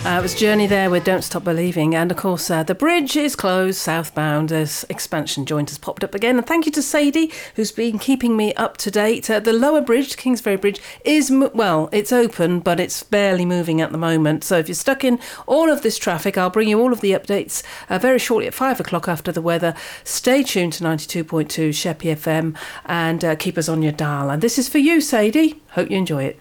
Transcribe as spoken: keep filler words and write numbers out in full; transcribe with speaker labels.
Speaker 1: Uh, it was Journey there with Don't Stop Believing. And of course, uh, the bridge is closed southbound as expansion joint has popped up again. And thank you to Sadie, who's been keeping me up to date. Uh, the lower bridge, Kingsbury Bridge, is, mo- well, it's open, but it's barely moving at the moment. So if you're stuck in all of this traffic, I'll bring you all of the updates uh, very shortly at five o'clock after the weather. Stay tuned to ninety-two point two Sheppey F M and uh, keep us on your dial. And this is for you, Sadie. Hope you enjoy it.